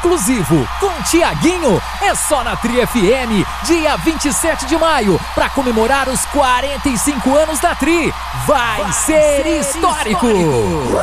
exclusivo com Tiaguinho é só na Tri FM, dia 27 de maio, para comemorar os 45 anos da Tri. Vai ser histórico!